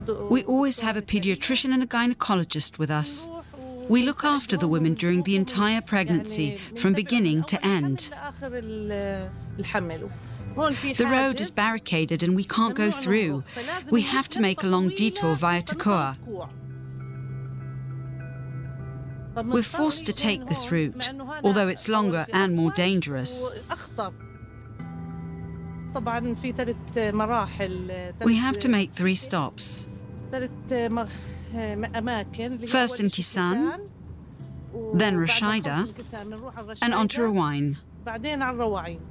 We always have a pediatrician and a gynecologist with us. We look after the women during the entire pregnancy, from beginning to end. The road is barricaded and we can't go through. We have to make a long detour via Takua. We're forced to take this route, although it's longer and more dangerous. We have to make 3 stops. First in Kisan, then Rashida, and onto Ruwain.